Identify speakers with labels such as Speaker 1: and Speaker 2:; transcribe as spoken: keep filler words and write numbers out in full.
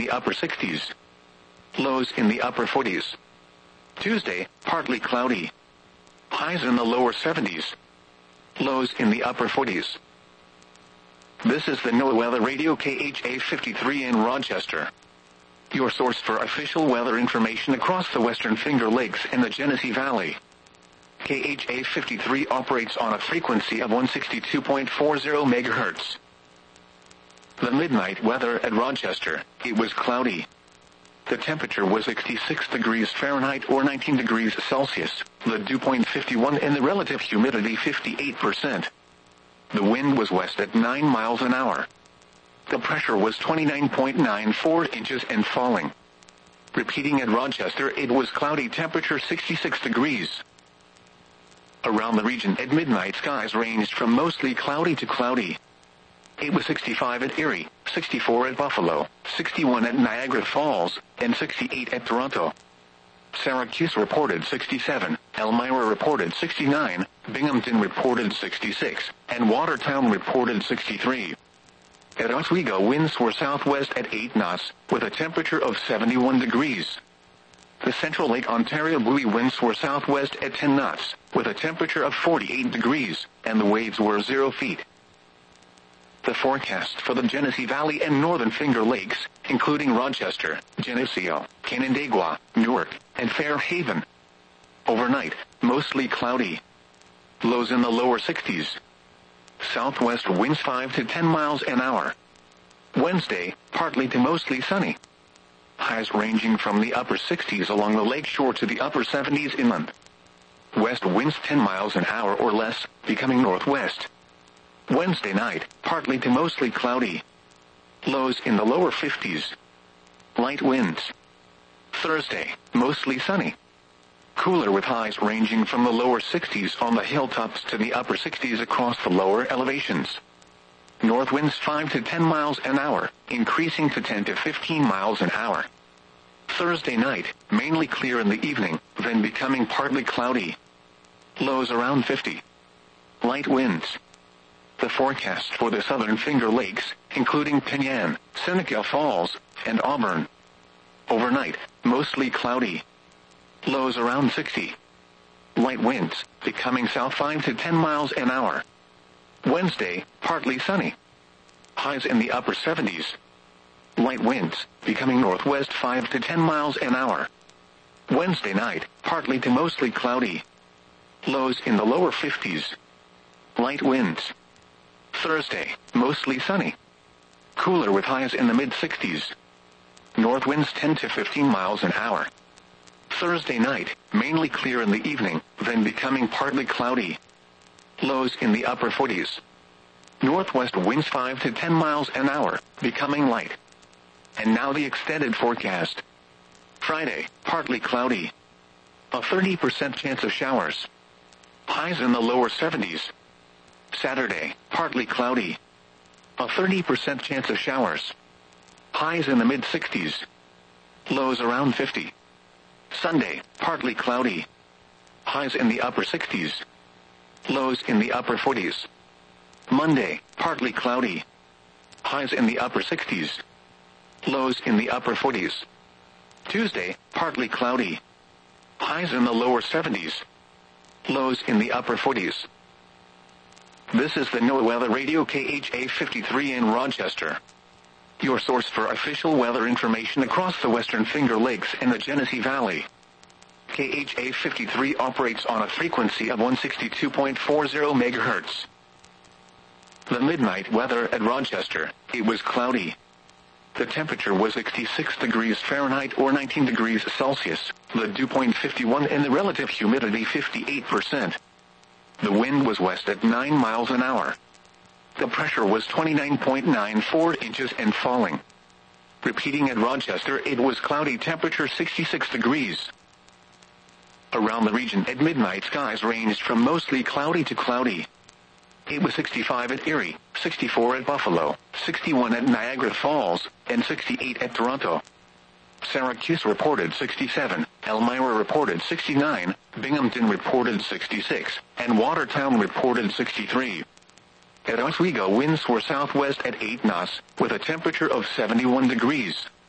Speaker 1: the upper sixties. Lows in the upper forties. Tuesday, partly cloudy. Highs in the lower seventies. Lows in the upper forties. This is the NOAA Weather Radio K H A fifty-three in Rochester, your source for official weather information across the Western Finger Lakes and the Genesee Valley. K H A fifty-three operates on a frequency of one sixty-two point four zero megahertz. The midnight weather at Rochester, it was cloudy. The temperature was sixty-six degrees Fahrenheit or nineteen degrees Celsius, the dew point fifty-one and the relative humidity fifty-eight percent. The wind was west at nine miles an hour. The pressure was twenty-nine point nine four inches and falling. Repeating at Rochester, it was cloudy, temperature sixty-six degrees. Around the region at midnight, skies ranged from mostly cloudy to cloudy. It was sixty-five at Erie, sixty-four at Buffalo, sixty-one at Niagara Falls, and sixty-eight at Toronto. Syracuse reported sixty-seven, Elmira reported sixty-nine, Binghamton reported sixty-six, and Watertown reported sixty-three. At Oswego, winds were southwest at eight knots, with a temperature of seventy-one degrees. The Central Lake Ontario buoy winds were southwest at ten knots, with a temperature of forty-eight degrees, and the waves were zero feet. The forecast for the Genesee Valley and Northern Finger Lakes, including Rochester, Geneseo, Canandaigua, Newark, and Fairhaven. Overnight, mostly cloudy. Lows in the lower sixties. Southwest winds five to ten miles an hour. Wednesday, partly to mostly sunny. Highs ranging from the upper sixties along the lakeshore to the upper seventies inland. West winds ten miles an hour or less, becoming northwest. Wednesday night, partly to mostly cloudy. Lows in the lower fifties. Light winds. Thursday, mostly sunny. Cooler with highs ranging from the lower sixties on the hilltops to the upper sixties across the lower elevations. North winds five to ten miles an hour, increasing to ten to fifteen miles an hour. Thursday night, mainly clear in the evening, then becoming partly cloudy. Lows around fifty. Light winds. The forecast for the Southern Finger Lakes, including Penyan, Seneca Falls, and Auburn. Overnight, mostly cloudy. Lows around sixty. Light winds, becoming south five to ten miles an hour. Wednesday, partly sunny. Highs in the upper seventies. Light winds, becoming northwest five to ten miles an hour. Wednesday night, partly to mostly cloudy. Lows in the lower fifties. Light winds. Thursday, mostly sunny. Cooler with highs in the mid-sixties. North winds ten to fifteen miles an hour. Thursday night, mainly clear in the evening, then becoming partly cloudy. Lows in the upper forties. Northwest winds five to ten miles an hour, becoming light. And now the extended forecast. Friday, partly cloudy. A thirty percent chance of showers. Highs in the lower seventies. Saturday, partly cloudy. A thirty percent chance of showers. Highs in the mid-sixties. Lows around fifty. Sunday, partly cloudy. Highs in the upper sixties. Lows in the upper forties. Monday, partly cloudy. Highs in the upper sixties. Lows in the upper forties. Tuesday, partly cloudy. Highs in the lower seventies. Lows in the upper forties. This is the NOAA Weather Radio K H A fifty-three in Rochester, your source for official weather information across the Western Finger Lakes and the Genesee Valley. K H A fifty-three operates on a frequency of one sixty-two point four zero megahertz. The midnight weather at Rochester, it was cloudy. The temperature was sixty-six degrees Fahrenheit or nineteen degrees Celsius, the dew point fifty-one and the relative humidity fifty-eight percent. The wind was west at nine miles an hour. The pressure was twenty-nine point nine four inches and falling. Repeating at Rochester, it was cloudy, temperature sixty-six degrees. Around the region at midnight, skies ranged from mostly cloudy to cloudy. It was sixty-five at Erie, sixty-four at Buffalo, sixty-one at Niagara Falls, and sixty-eight at Toronto. Syracuse reported sixty-seven, Elmira reported sixty-nine, Binghamton reported sixty-six, and Watertown reported sixty-three. At Oswego, winds were southwest at eight knots, with a temperature of seventy-one degrees.